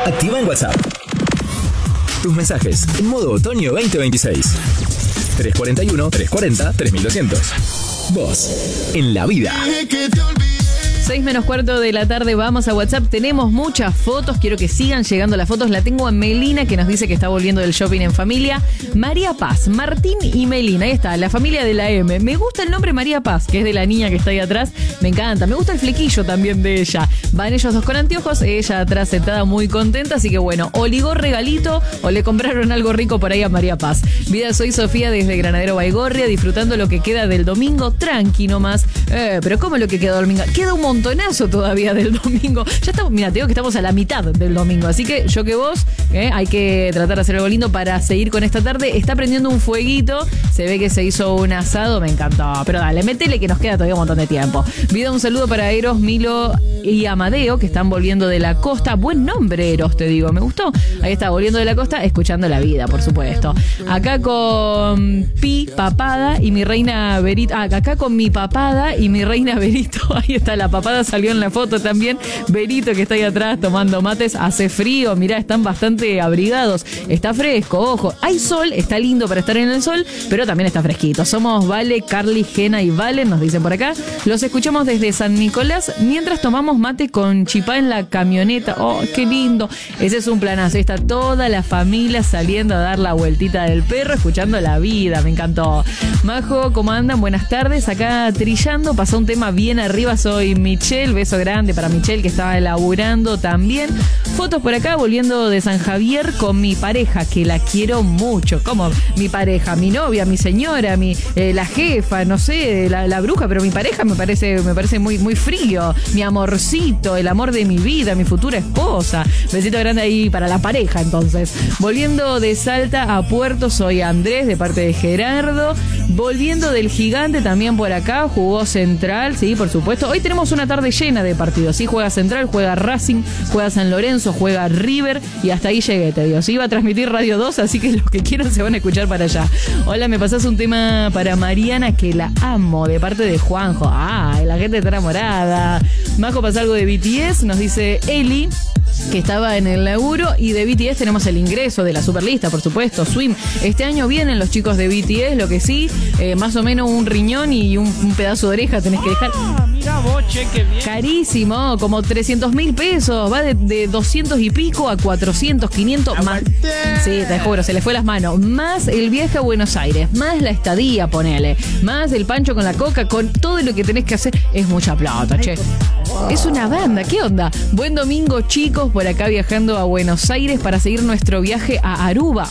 Activa en WhatsApp tus mensajes en modo otoño 2026. 341-340-3200. Vos, en la vida. 6:45 de la tarde, vamos a WhatsApp. Tenemos muchas fotos, quiero que sigan llegando las fotos. La tengo a Melina, que nos dice que está volviendo del shopping en familia. María Paz, Martín y Melina, ahí está, la familia de la M. Me gusta el nombre María Paz, que es de la niña que está ahí atrás. Me encanta, me gusta el flequillo también de ella. Van ellos dos con anteojos, ella atrás sentada muy contenta. Así que bueno, o ligó regalito o le compraron algo rico por ahí a María Paz. Vida, soy Sofía desde Granadero Baigorria, disfrutando lo que queda del domingo. Tranqui nomás. Pero ¿cómo lo que queda del domingo? Queda un montonazo todavía del domingo. Ya estamos, mira, te digo que estamos a la mitad del domingo. Así que yo que vos, hay que tratar de hacer algo lindo para seguir con esta tarde. Está prendiendo un fueguito. Se ve que se hizo un asado. Me encantó. Pero dale, métele que nos queda todavía un montón de tiempo. Vida, un saludo para Eros, Milo y Amadeo, que están volviendo de la costa. Buen nombre, Eros, te digo. Me gustó. Ahí está, volviendo de la costa, escuchando la vida, por supuesto. Acá con Pi, Papada y mi reina Berito. Acá con mi papada y mi reina Berito. Ahí está, la papada salió en la foto también. Berito, que está ahí atrás tomando mates. Hace frío, mirá, están bastante abrigados. Está fresco, ojo. Hay sol, está lindo para estar en el sol, pero también está fresquito. Somos Vale, Carly, Gena y Valen, nos dicen por acá. Los escuchamos desde San Nicolás mientras tomamos mate con chipá en la camioneta. Oh, qué lindo. Ese es un planazo. Está toda la familia saliendo a dar la vueltita del perro, escuchando la vida. Me encantó. Majo, ¿cómo andan? Buenas tardes. Acá trillando. Pasó un tema bien arriba. Soy Michelle. Beso grande para Michelle, que estaba laburando también. Fotos por acá, volviendo de San Javier con mi pareja, que la quiero mucho. ¿Cómo? Mi pareja, mi novia, mi señora, la jefa, no sé, la bruja, pero mi pareja me parece muy, muy frío. Mi amorcito, el amor de mi vida, mi futura esposa. Besito grande ahí para la pareja, entonces. Volviendo de Salta a Puerto, soy Andrés, de parte de Gerardo. Volviendo del Gigante también por acá, jugó Central, sí, por supuesto. Hoy tenemos una tarde llena de partidos, sí, juega Central, juega Racing, juega San Lorenzo, juega River y hasta ahí llegué, te digo. Sí, iba a transmitir Radio 2, así que los que quieran se van a escuchar para allá. Hola, me pasás un tema para Mariana, que la amo, de parte de Juanjo. La gente está enamorada. Majo, pasa algo de BTS, nos dice Eli, que estaba en el laburo, y de BTS tenemos el ingreso de la superlista, por supuesto, Swim. Este año vienen los chicos de BTS, lo que sí, más o menos un riñón y un pedazo de oreja tenés que dejar. Mira vos, che, qué bien. Carísimo, como 300.000 pesos, va de 200 y pico a 400, 500 más. Sí, te juro, se le fue las manos. Más el viaje a Buenos Aires, más la estadía, ponele, más el pancho con la coca, con todo lo que tenés que hacer, es mucha plata, che. Es una banda, ¿qué onda? Buen domingo, chicos, por acá viajando a Buenos Aires para seguir nuestro viaje a Aruba.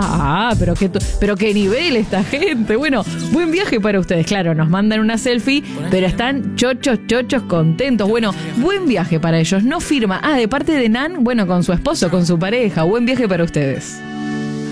Pero qué nivel esta gente. Bueno, buen viaje para ustedes. Claro, nos mandan una selfie, pero están chochos, contentos. Bueno, buen viaje para ellos. No firma. De parte de Nan, bueno, con su esposo, con su pareja. Buen viaje para ustedes.